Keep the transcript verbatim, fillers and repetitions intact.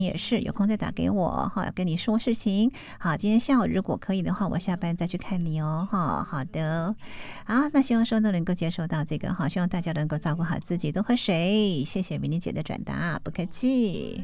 也是有空再打给我哈，跟你说事情。好，今天下午如果可以的话，我下班再去看你哦。哈，好的，好，那希望说呢能够接受到这个哈，希望大家能够照顾好自己，多喝水。谢谢明玲姐的转达，不客气。